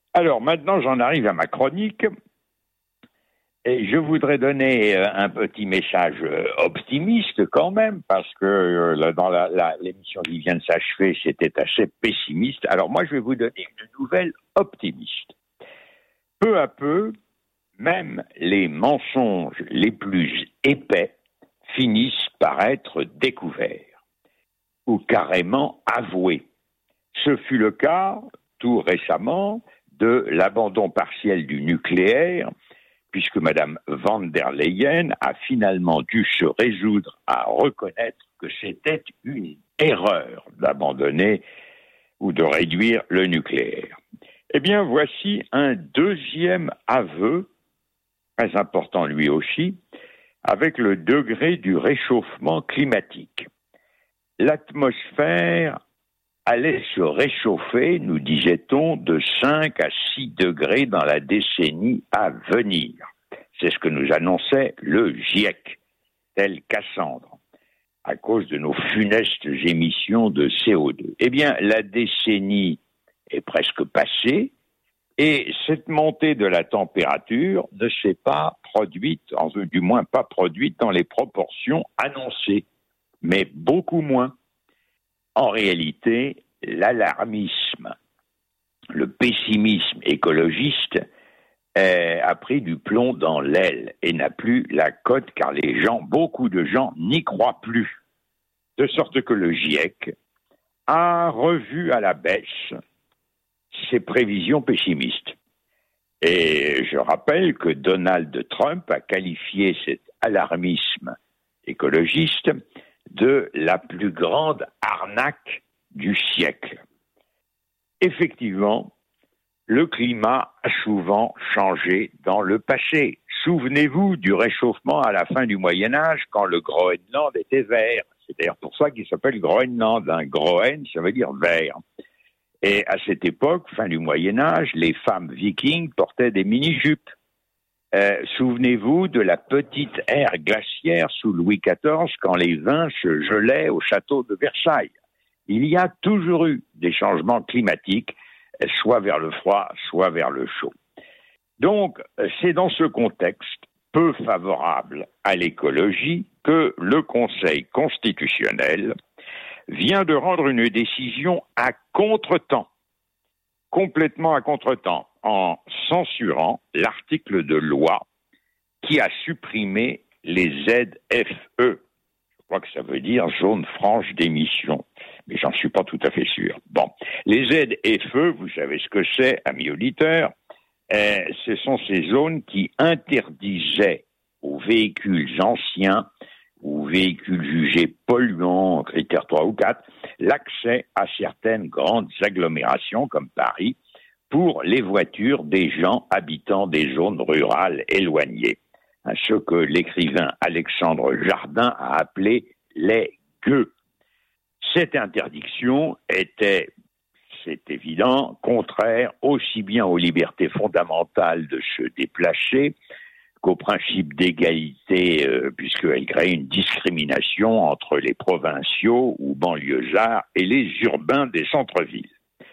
Alors maintenant, j'en arrive à ma chronique et je voudrais donner un petit message optimiste quand même, parce que dans l'émission qui vient de s'achever, c'était assez pessimiste. Alors moi, je vais vous donner une nouvelle optimiste. Peu à peu, même les mensonges les plus épais finissent par être découverts ou carrément avoués. Ce fut le cas, tout récemment, de l'abandon partiel du nucléaire, puisque Mme van der Leyen a finalement dû se résoudre à reconnaître que c'était une erreur d'abandonner ou de réduire le nucléaire. Eh bien, voici un deuxième aveu, très important lui aussi, avec le degré du réchauffement climatique. L'atmosphère allait se réchauffer, nous disait-on, de 5 à 6 degrés dans la décennie à venir. C'est ce que nous annonçait le GIEC, tel Cassandre, à cause de nos funestes émissions de CO2. Eh bien, la décennie est presque passée et cette montée de la température ne s'est pas produite, du moins pas produite dans les proportions annoncées, mais beaucoup moins. En réalité, l'alarmisme, le pessimisme écologiste a pris du plomb dans l'aile et n'a plus la cote car beaucoup de gens n'y croient plus. De sorte que le GIEC a revu à la baisse ses prévisions pessimistes. Et je rappelle que Donald Trump a qualifié cet alarmisme écologiste de la plus grande arnaque du siècle. Effectivement, le climat a souvent changé dans le passé. Souvenez-vous du réchauffement à la fin du Moyen-Âge, quand le Groenland était vert. C'est d'ailleurs pour ça qu'il s'appelle Groenland. Groen, ça veut dire vert. Et à cette époque, fin du Moyen-Âge, les femmes vikings portaient des mini-jupes. Souvenez-vous de la petite ère glaciaire sous Louis XIV, quand les vins se gelaient au château de Versailles. Il y a toujours eu des changements climatiques, soit vers le froid, soit vers le chaud. Donc, c'est dans ce contexte peu favorable à l'écologie que le Conseil constitutionnel vient de rendre une décision à contretemps, complètement à contretemps, en censurant l'article de loi qui a supprimé les ZFE. Je crois que ça veut dire zone franche d'émission, mais j'en suis pas tout à fait sûr. Bon, les ZFE, vous savez ce que c'est, amis auditeurs, ce sont ces zones qui interdisaient aux véhicules anciens ou véhicules jugés polluants, critères 3 ou 4, l'accès à certaines grandes agglomérations comme Paris pour les voitures des gens habitant des zones rurales éloignées. Ce que l'écrivain Alexandre Jardin a appelé les gueux. Cette interdiction était, c'est évident, contraire aussi bien aux libertés fondamentales de se déplacer qu'au principe d'égalité, puisqu'elle crée une discrimination entre les provinciaux ou banlieusards et les urbains des centres-villes.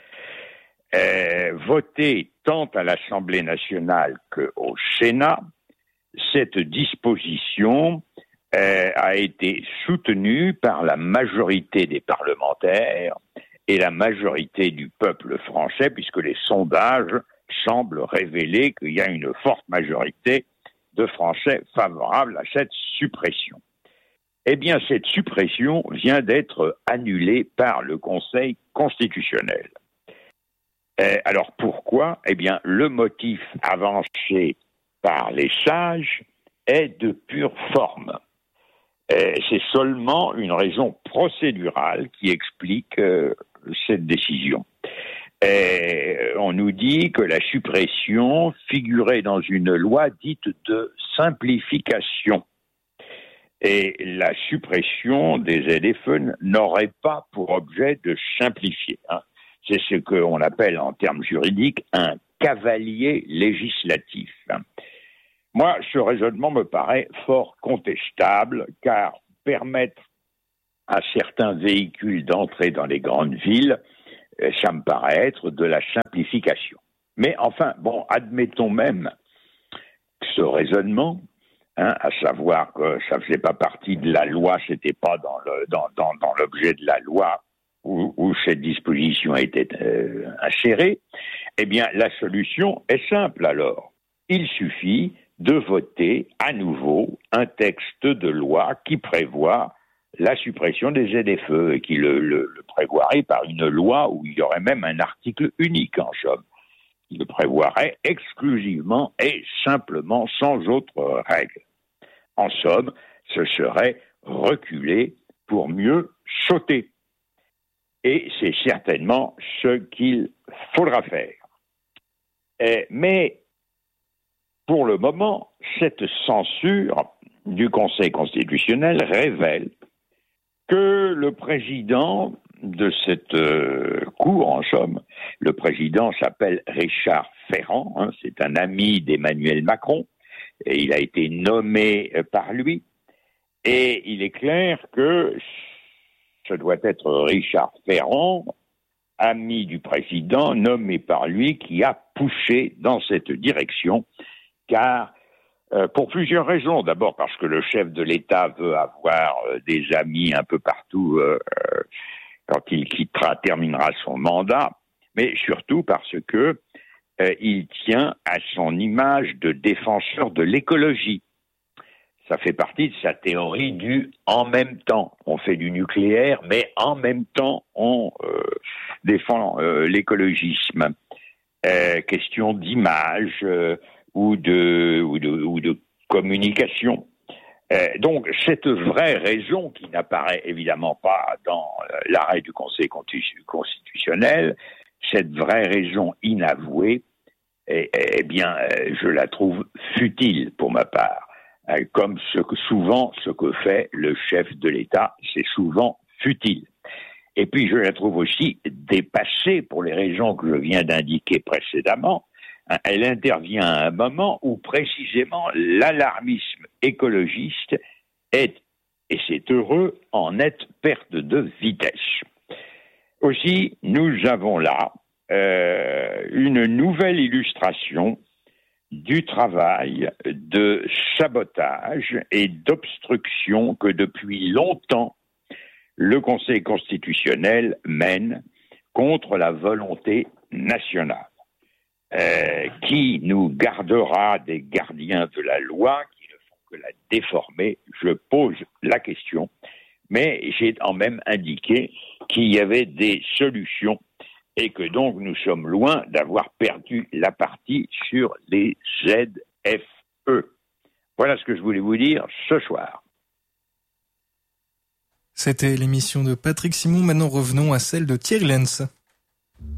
Votée tant à l'Assemblée nationale qu'au Sénat, cette disposition a été soutenue par la majorité des parlementaires et la majorité du peuple français, puisque les sondages semblent révéler qu'il y a une forte majorité de Français favorables à cette suppression. Eh bien, cette suppression vient d'être annulée par le Conseil constitutionnel. Alors pourquoi ? Eh bien, le motif avancé par les sages est de pure forme. C'est seulement une raison procédurale qui explique cette décision. On nous dit que la suppression figurait dans une loi dite de simplification. Et la suppression des ZFE n'aurait pas pour objet de simplifier. C'est ce qu'on appelle en termes juridiques un cavalier législatif. Moi, ce raisonnement me paraît fort contestable, car permettre à certains véhicules d'entrer dans les grandes villes, ça me paraît être de la simplification. Mais enfin, bon, admettons même ce raisonnement, à savoir que ça faisait pas partie de la loi, c'était pas dans l'objet de la loi où cette disposition était insérée. Eh bien, la solution est simple alors. Il suffit de voter à nouveau un texte de loi qui prévoit la suppression des ZFE et qui le prévoirait par une loi où il y aurait même un article unique en somme. Il le prévoirait exclusivement et simplement sans autre règle. En somme, ce serait reculer pour mieux sauter. Et c'est certainement ce qu'il faudra faire. Mais pour le moment, cette censure du Conseil constitutionnel révèle que le président de cette cour, en somme, le président s'appelle Richard Ferrand, c'est un ami d'Emmanuel Macron, et il a été nommé par lui, et il est clair que ce doit être Richard Ferrand, ami du président, nommé par lui, qui a poussé dans cette direction, car pour plusieurs raisons. D'abord parce que le chef de l'État veut avoir des amis un peu partout quand il terminera son mandat, mais surtout parce que il tient à son image de défenseur de l'écologie. Ça fait partie de sa théorie du « en même temps ». On fait du nucléaire, mais en même temps, on défend l'écologisme. Question d'image ou de communication. Donc, cette vraie raison, qui n'apparaît évidemment pas dans l'arrêt du Conseil constitutionnel, cette vraie raison inavouée, eh bien, je la trouve futile pour ma part. Comme ce que fait le chef de l'État, c'est souvent futile. Et puis, je la trouve aussi dépassée pour les raisons que je viens d'indiquer précédemment. Elle intervient à un moment où, précisément, l'alarmisme écologiste est, et c'est heureux, en nette perte de vitesse. Aussi, nous avons là une nouvelle illustration du travail de sabotage et d'obstruction que depuis longtemps le Conseil constitutionnel mène contre la volonté nationale, qui nous gardera des gardiens de la loi qui ne font que la déformer. Je pose la question, mais j'ai quand même indiqué qu'il y avait des solutions et que donc nous sommes loin d'avoir perdu la partie sur les ZFE. Voilà ce que je voulais vous dire ce soir. C'était l'émission de Patrick Simon. Maintenant, revenons à celle de Thierry Lenz.